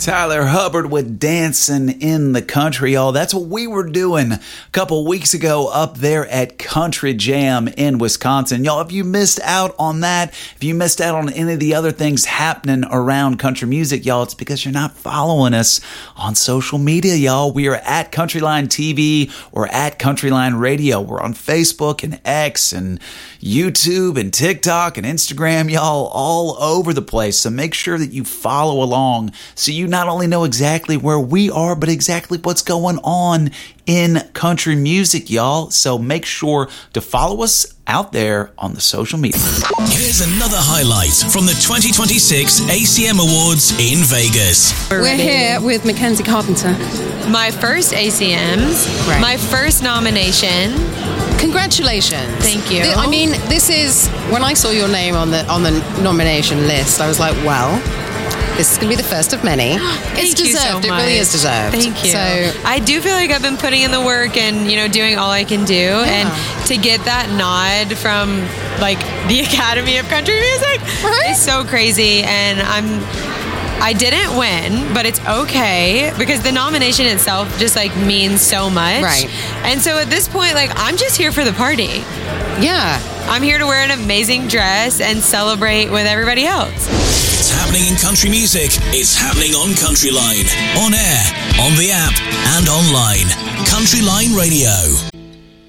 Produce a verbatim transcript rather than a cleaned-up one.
Tyler Hubbard with Dancing in the Country, y'all. That's what we were doing a couple weeks ago up there at Country Jam in Wisconsin. Y'all, if you missed out on that, if you missed out on any of the other things happening around country music, y'all, it's because you're not following us on social media, y'all. We are at Countryline T V or at Countryline Radio. We're on Facebook and X and YouTube and TikTok and Instagram, y'all, all over the place. So make sure that you follow along so you not only know exactly where we are, but exactly what's going on in country music, y'all. So make sure to follow us out there on the social media. Here's another highlight from the twenty twenty-six A C M Awards in Vegas. We're here with Mackenzie Carpenter. My first A C Ms, Right. my first nomination. Congratulations. Thank you. Th- I mean, this is, when I saw your name on the on the nomination list, I was like, well, this is going to be the first of many. It's Thank you so deserved. It much. really is deserved. Thank you. So, I do feel like I've been putting in the work and, you know, doing all I can do. Yeah. And to get that nod from, like, the Academy of Country Music Right? is so crazy. And I'm... I didn't win, but it's okay because the nomination itself just like means so much. Right. And so at this point, like, I'm just here for the party. yeah. I'm here to wear an amazing dress and celebrate with everybody else. It's happening in country music. It's happening on Countryline. On air, on the app, and online. Countryline Radio.